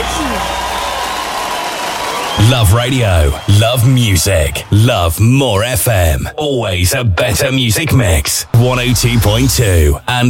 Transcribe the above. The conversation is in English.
Love radio, love music, love more FM. Always a better music mix. 102.2 and